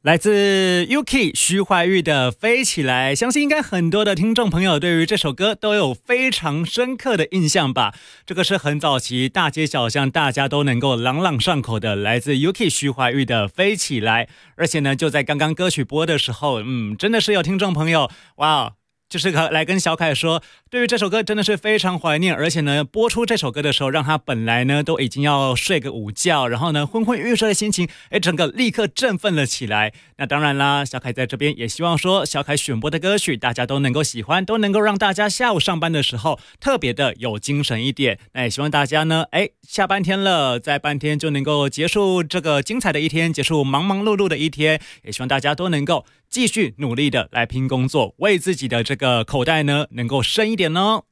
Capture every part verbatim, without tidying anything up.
来自 Yuki 徐怀钰的《飞起来》，相信应该很多的听众朋友对于这首歌都有非常深刻的印象吧。这个是很早期大街小巷大家都能够朗朗上口的，来自 Yuki 徐怀钰的《飞起来》。而且呢，就在刚刚歌曲播的时候，嗯，真的是有听众朋友，哇，就是来跟小凯说，对于这首歌真的是非常怀念，而且呢，播出这首歌的时候，让他本来呢都已经要睡个午觉，然后呢昏昏欲睡的心情，哎，整个立刻振奋了起来。那当然啦，小凯在这边也希望说，小凯选播的歌曲大家都能够喜欢，都能够让大家下午上班的时候特别的有精神一点。那也希望大家呢，哎，下半天了，在半天就能够结束这个精彩的一天，结束忙忙碌碌的一天，也希望大家都能够继续努力的来拼工作，为自己的这个口袋呢能够深一点哦。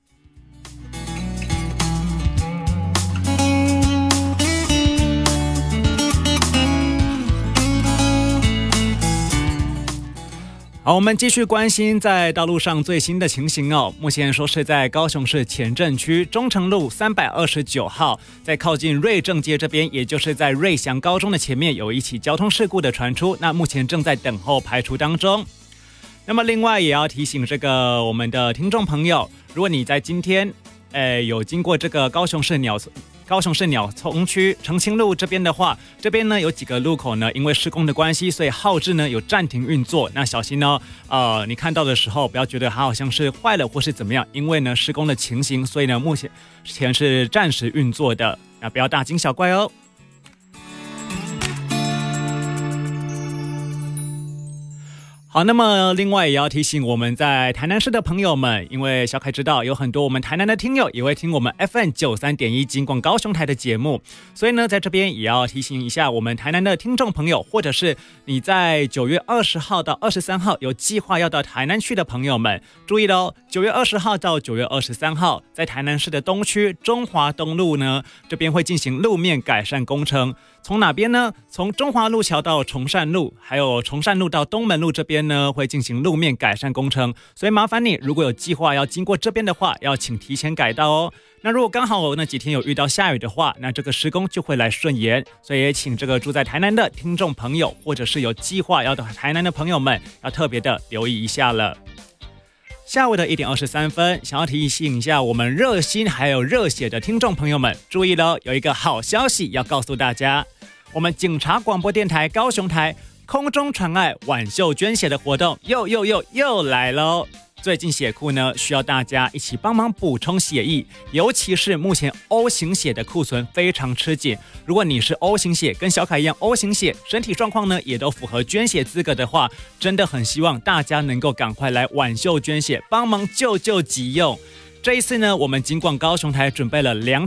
好，我们继续关心在道路上最新的情形哦。目前说是在高雄市前镇区中城路三百二十九号，在靠近瑞正街这边，也就是在瑞祥高中的前面有一起交通事故的传出，那目前正在等候排除当中。那么另外也要提醒这个我们的听众朋友，如果你在今天呃有经过这个高雄市鸟高雄市鸟丛区澄清路这边的话，这边呢有几个路口呢，因为施工的关系，所以号志呢有暂停运作。那小心呢，呃，你看到的时候不要觉得它好像是坏了或是怎么样，因为呢施工的情形，所以呢目前是暂时运作的，那不要大惊小怪哦。好，那么另外也要提醒我们在台南市的朋友们，因为小凯知道有很多我们台南的听友也会听我们 F M 九十三点一 金广高雄台的节目，所以呢在这边也要提醒一下我们台南的听众朋友，或者是你在九月二十号到二十三号有计划要到台南去的朋友们，注意喽，九月二十号到九月二十三号在台南市的东区中华东路呢，这边会进行路面改善工程。从哪边呢？从中华路桥到崇善路，还有崇善路到东门路这边呢，会进行路面改善工程，所以麻烦你如果有计划要经过这边的话，要请提前改道哦。那如果刚好那几天有遇到下雨的话，那这个施工就会来顺延，所以也请这个住在台南的听众朋友，或者是有计划要到台南的朋友们，要特别的留意一下了。下午的一点二十三分，想要提醒一下我们热心还有热血的听众朋友们，注意了，有一个好消息要告诉大家，我们警察广播电台高雄台空中传爱挽袖捐血的活动又又又又来喽！最近血库呢需要大家一起帮忙补充血液，尤其是目前 O 型血的库存非常吃紧。如果你是 O 型血，跟小凯一样 O 型血，身体状况呢也都符合捐血资格的话，真的很希望大家能够赶快来挽袖捐血，帮忙救救急用。这一次呢，我们金广高雄台准备了两